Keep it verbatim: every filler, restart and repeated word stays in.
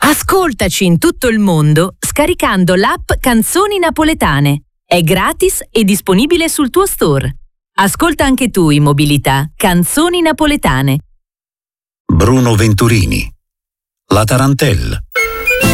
Ascoltaci in tutto il mondo scaricando l'app Canzoni Napoletane. È gratis e disponibile sul tuo store. Ascolta anche tu in mobilità Canzoni Napoletane. Bruno Venturini. La Tarantella.